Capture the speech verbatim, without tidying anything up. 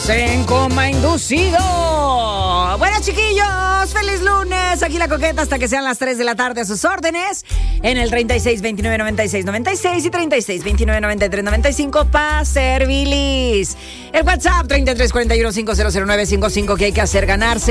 en coma inducido. Bueno, chiquillos, feliz lunes. Aquí la coqueta hasta que sean las tres de la tarde a sus órdenes. En el treinta y seis, veintinueve, noventa y seis, noventa y seis y treinta y seis, veintinueve, noventa y tres, noventa y cinco pa' servilis. El WhatsApp treinta y tres, cuarenta y uno, cinco cero cero nueve cinco cinco que hay que hacer ganarse